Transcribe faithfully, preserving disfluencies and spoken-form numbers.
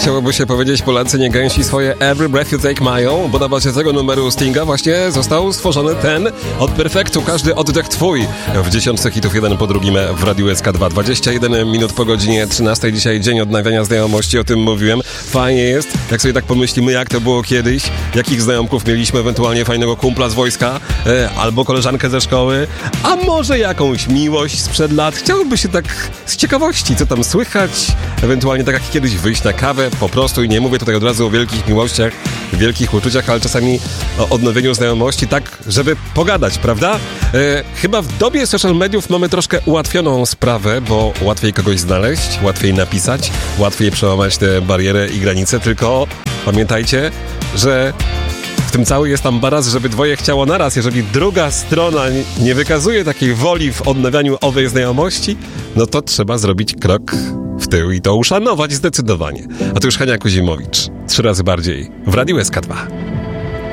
chciałoby się powiedzieć, Polacy nie gęsi swoje Every Breath You Take mają, bo na bazie tego numeru Stinga właśnie został stworzony ten od perfektu, każdy oddech twój. W dziesiątce hitów jeden po drugim w Radiu S K dwa. dwadzieścia jeden minut po godzinie trzynastej. Dzisiaj dzień odnawiania znajomości, o tym mówiłem. Fajnie jest, jak sobie tak pomyślimy, jak to było kiedyś, jakich znajomków mieliśmy, ewentualnie fajnego kumpla z wojska, e, albo koleżankę ze szkoły, a może jakąś miłość sprzed lat. Chciałoby się tak z ciekawości, co tam słychać, ewentualnie tak jak kiedyś wyjść na kawę po prostu, i nie mówię tutaj od razu o wielkich miłościach, wielkich uczuciach, ale czasami o odnowieniu znajomości, tak żeby pogadać, prawda? E, chyba w dobie social mediów mamy troszkę ułatwioną sprawę, bo łatwiej kogoś znaleźć, łatwiej napisać, łatwiej przełamać te bariery i granice, tylko pamiętajcie, że w tym cały jest ambaras, żeby dwoje chciało naraz. Jeżeli druga strona nie wykazuje takiej woli w odnawianiu owej znajomości, no to trzeba zrobić krok w tył i to uszanować zdecydowanie. A tu już Hania Kuzimowicz. Trzy razy bardziej w Radiu S K dwa.